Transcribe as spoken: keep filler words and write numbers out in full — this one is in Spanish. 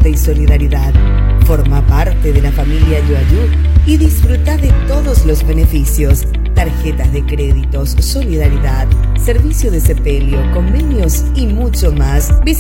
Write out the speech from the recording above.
Arte y Solidaridad. Forma parte de la familia Yoayú y disfruta de todos los beneficios. Tarjetas de créditos, solidaridad, servicio de sepelio, convenios y mucho más.